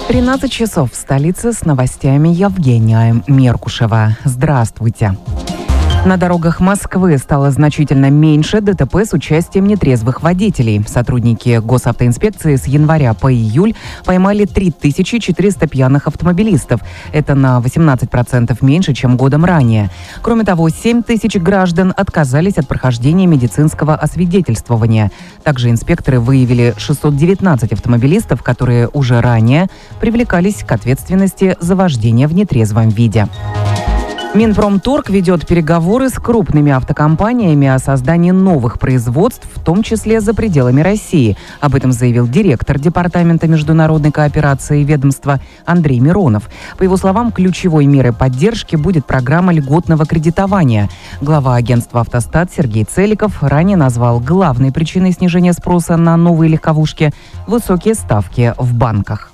13 часов в столице с новостями Евгения Меркушева. Здравствуйте. На дорогах Москвы стало значительно меньше ДТП с участием нетрезвых водителей. Сотрудники госавтоинспекции с января по июль поймали 3400 пьяных автомобилистов. Это на 18% меньше, чем годом ранее. Кроме того, 7000 граждан отказались от прохождения медицинского освидетельствования. Также инспекторы выявили 619 автомобилистов, которые уже ранее привлекались к ответственности за вождение в нетрезвом виде. Минпромторг ведет переговоры с крупными автокомпаниями о создании новых производств, в том числе за пределами России. Об этом заявил директор Департамента международной кооперации ведомства Андрей Миронов. По его словам, ключевой мерой поддержки будет программа льготного кредитования. Глава агентства «Автостат» Сергей Целиков ранее назвал главной причиной снижения спроса на новые легковушки – высокие ставки в банках.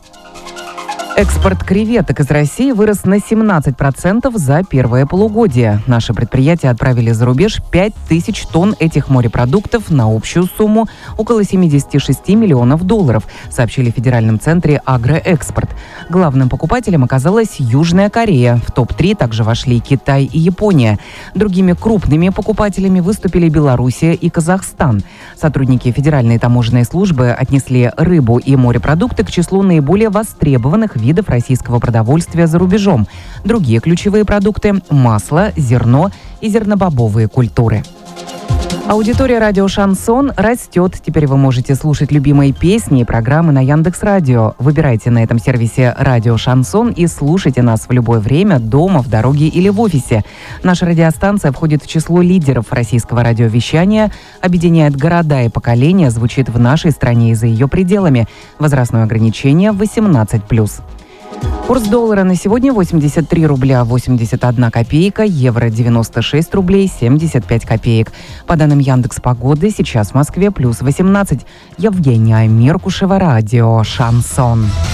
Экспорт креветок из России вырос на 17% за первое полугодие. Наши предприятия отправили за рубеж 5000 тонн этих морепродуктов на общую сумму около $76 миллионов, сообщили в Федеральном центре «Агроэкспорт». Главным покупателем оказалась Южная Корея. В топ-3 также вошли Китай и Япония. Другими крупными покупателями выступили Белоруссия и Казахстан. Сотрудники Федеральной таможенной службы отнесли рыбу и морепродукты к числу наиболее востребованных видов российского продовольствия за рубежом. Другие ключевые продукты – масло, зерно и зернобобовые культуры. Аудитория радио «Шансон» растет. Теперь вы можете слушать любимые песни и программы на Яндекс.Радио. Выбирайте на этом сервисе «Радио Шансон» и слушайте нас в любое время, дома, в дороге или в офисе. Наша радиостанция входит в число лидеров российского радиовещания, объединяет города и поколения, звучит в нашей стране и за ее пределами. Возрастное ограничение 18+. Курс доллара на сегодня 83 рубля 81 копейка, евро 96 рублей 75 копеек. По данным Яндекс.Погоды, сейчас в Москве плюс 18. Евгения Меркушева, радио «Шансон».